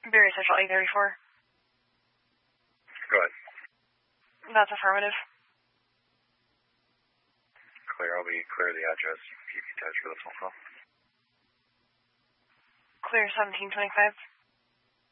Berry Central 834. Go ahead. That's affirmative. Clear. I'll be clear the address. Keep you touch for the phone call. Clear 1725.